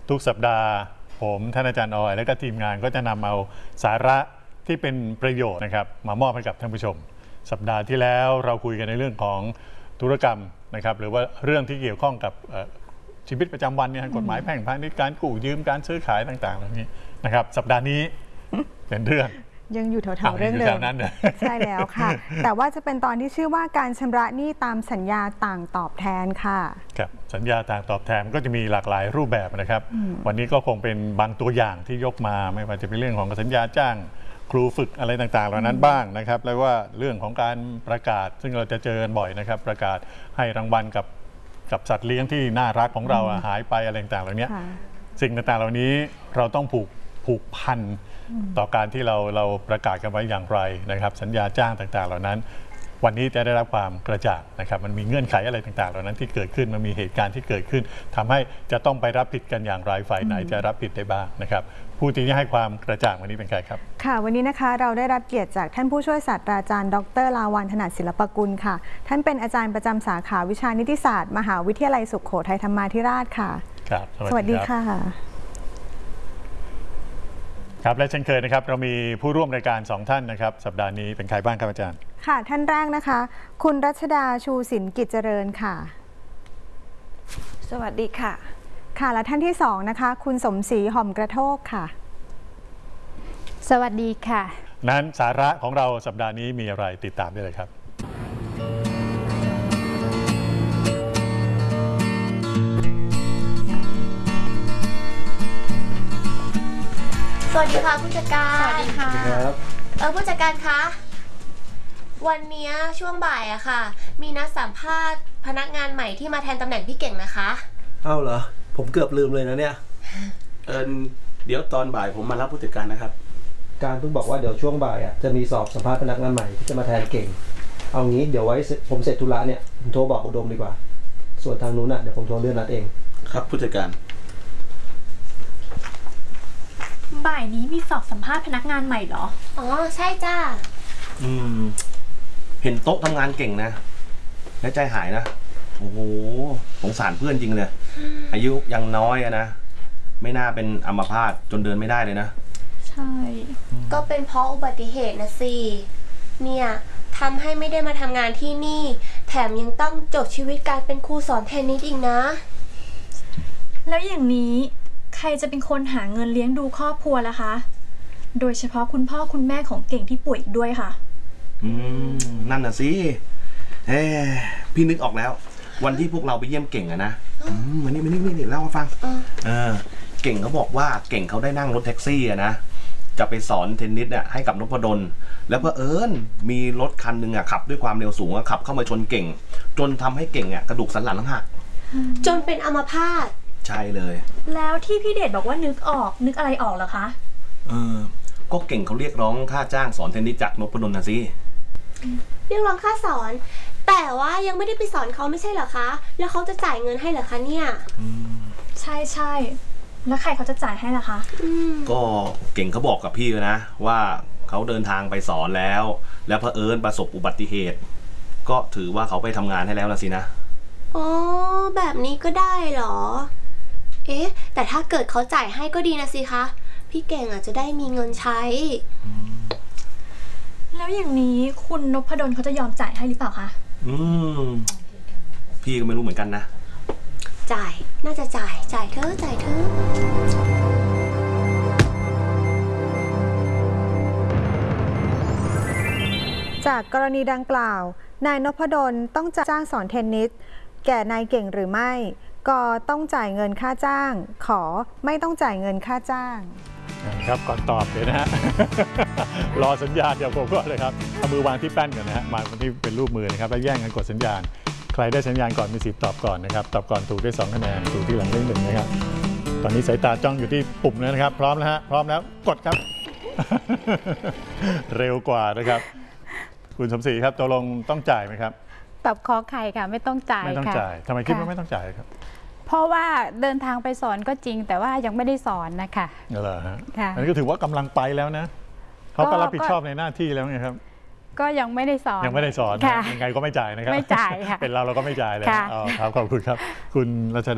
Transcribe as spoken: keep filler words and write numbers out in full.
ทุกสัปดาห์ผมท่านอาจารย์ออยและก็ทีมงานก็จะนำเอาสาระที่เป็นประโยชน์นะครับมามอบให้กับท่านผู้ชมสัปดาห์ที่แล้วเราคุยกันในเรื่องของธุรกรรมนะครับหรือว่าเรื่องที่เกี่ยวข้องกับชีวิตประจำวันเนี่ยกฎหมายแพ่งพาณิชย์การกู้ยืมการซื้อขายต่างๆเหล่านี้นะครับสัปดาห์นี้เป็นเรื่องยังอยู่แถวๆเรื่องเดิมใช่แล้วค่ะแต่ว่าจะเป็นตอนที่ชื่อว่าการชำระหนี้ตามสัญญาต่างตอบแทนค่ะครับสัญญาต่างตอบแทนก็จะมีหลากหลายรูปแบบนะครับวันนี้ก็คงเป็นบางตัวอย่างที่ยกมาไม่ว่าจะเป็นเรื่องของสัญญาจ้างครูฝึกอะไรต่างๆเหล่านั้นบ้างนะครับแล้วว่าเรื่องของการประกาศซึ่งเราจะเจอบ่อยนะครับประกาศให้รางวัลกับกับสัตว์เลี้ยงที่น่ารักของเราหายไปอะไรต่างๆเหล่านี้สิ่งต่างๆเหล่านี้เราต้องผูกผูกพันต่อการที่เราเราประกาศกันไว้อย่างไรนะครับสัญญาจ้างต่างๆเหล่านั้นวันนี้จะได้รับความกระจ่างนะครับมันมีเงื่อนไขอะไรต่างๆเหล่านั้นที่เกิดขึ้นมันมีเหตุการณ์ที่เกิดขึ้นทำให้จะต้องไปรับผิดกันอย่างไรฝ่ายไหนจะรับผิดได้บ้างนะครับผู้ที่ให้ความกระจ่างวันนี้เป็นใครครับค่ะวันนี้นะคะเราได้รับเกียรติจากท่านผู้ช่วยศาสตราจารย์ดร.ลาวัลย์ถนัดศิลปกุลค่ะท่านเป็นอาจารย์ประจำสาขาวิชานิติศาสตร์มหาวิทยาลัยสุโขทัยธรรมาธิราชค่ะครับสวัสดีค่ะครับและเช่นเคยนะครับเรามีผู้ร่วมรายการสองท่านนะครับสัปดาห์นี้เป็นใครบ้างครับอาจารย์ค่ะท่านแรกนะคะคุณรัชดาชูสินกิจเจริญค่ะสวัสดีค่ะค่ะและท่านที่สองนะคะคุณสมศรีหอมกระโทกค่ะสวัสดีค่ะนั้นสาระของเราสัปดาห์นี้มีอะไรติดตามได้เลยครับสวัสดีค่ะผู้จัดการสวัสดีค่ะเออผู้จัดการคะวันนี้ช่วงบ่ายอะค่ะมีนัดสัมภาษณ์พนักงานใหม่ที่มาแทนตำแหน่งพี่เก่งนะคะเอ้าเหรอผมเกือบลืมเลยนะเนี่ยเออเดี๋ยวตอนบ่ายผมมารับผู้จัดการนะครับการเพิ่งบอกว่าเดี๋ยวช่วงบ่ายอ่ะจะมีสอบสัมภาษณ์พนักงานใหม่ที่จะมาแทนเก่งเอางี้เดี๋ยวไว้ผมเสร็จธุระเนี่ยผมโทรบอกอุดมดีกว่าส่วนทางนู้นอ่ะเดี๋ยวผมโทรเลื่อนนัดเองครับผู้จัดการบ่ายนี้มีสอบสัมภาษณ์พนักงานใหม่เหรออ๋อใช่จ้าอืมเห็นโต๊ะทำงานเก่งนะแล้วใจหายนะโอ้โหสงสารเพื่อนจริงเลยอายุยังน้อยอะนะไม่น่าเป็นอัมพาตจนเดินไม่ได้เลยนะใช่ก็เป็นเพราะอุบัติเหตุนะสิเนี่ยทำให้ไม่ได้มาทำงานที่นี่แถมยังต้องจบชีวิตการเป็นครูสอนเทนนิสอีกนะแล้วอย่างนี้ใครจะเป็นคนหาเงินเลี้ยงดูครอบครัวล่ะคะโดยเฉพาะคุณพ่อคุณแม่ของเก่งที่ป่วยอีกด้วยค่ะอืมนั่นน่ะสิเฮ้พี่นึกออกแล้ววันที่พวกเราไปเยี่ยมเก่งอะนะมานี่มานี่นี่เล่ามาฟังเออเก่งเขาบอกว่าเก่งเขาได้นั่งรถแท็กซี่อะนะจะไปสอนเทนนิสเนี่ยให้กับนพดลแล้วเผอิญมีรถคันหนึ่งอะขับด้วยความเร็วสูงอะขับเข้ามาชนเก่งจนทำให้เก่งอะกระดูกสันหลังหักจนเป็นอัมพาตใช่เลยแล้วที่พี่เดชบอกว่านึกออกนึกอะไรออกเหรอคะเออก็เก่งเขาเรียกร้องค่าจ้างสอนเทนนิสจากนพดลนะสิเรียกร้องค่าสอนแต่ว่ายังไม่ได้ไปสอนเขาไม่ใช่เหรอคะแล้วเขาจะจ่ายเงินให้เหรอคะเนี่ยใช่ใช่แล้วใครเขาจะจ่ายให้ล่ะคะก็เก่งเขาบอกกับพี่นะว่าเขาเดินทางไปสอนแล้วแล้วเผอิญประสบอุบัติเหตุก็ถือว่าเขาไปทำงานให้แล้วละสินะอ๋อแบบนี้ก็ได้เหรอเอ๊ะแต่ถ้าเกิดเขาจ่ายให้ก็ดีนะสิคะพี่เก่งอาจจะได้มีเงินใช้แล้วอย่างนี้คุณนพดลเขาจะยอมจ่ายให้หรือเปล่าคะอืมพี่ก็ไม่รู้เหมือนกันนะจ่ายน่าจะจ่ายจ่ายเถอะจ่ายเถอะจากกรณีดังกล่าวนายนพดลต้องจ้างสอนเทนนิสแก่นายเก่งหรือไม่ก็ต้องจ่ายเงินค่าจ้างขอไม่ต้องจ่ายเงินค่าจ้างครับก่อนตอบเลยนะฮะ รอสัญญาณเดี๋ยวผมก็เลยครับเอามือวางที่แป้นก่อนนะฮะวางที่เป็นรูปมือนะครับแล้วแย่งกันกดสัญญาณใครได้สัญญาณก่อนมีสิทธิ์ตอบก่อนนะครับตอบก่อนถูกได้สองคะแนนถูกที่หลังได้หนึ่งนะครับตอนนี้สายตาจ้องอยู่ที่ปุ่มแล้วนะครับพร้อมแล้วฮะพร้อมแล้วกดครับ เร็วกว่านะครับคุณสมศรีครับตกลงต้องจ่ายไหมครับตอบขอไข่ค่ะไม่ต้องจ่ายไม่ต้องจ่ายทำไมคิดว่าไม่ต้องจ่ายครับเพราะว่าเดินทางไปสอนก็จริงแต่ว่ายังไม่ได้สอนนะคะเหรอฮะอันนี้ก็ถือว่ากำลังไปแล้วนะเขาก็รับผิดชอบในหน้าที่แล้วไงครับก็ยังไม่ได้สอนยังไม่ได้สอนยังไงก็ไม่จ่ายนะครับไม่จ่ายค่ะเป็นเราเราก็ไม่จ่ายเลยครับขอบคุณครับคุณรัชดา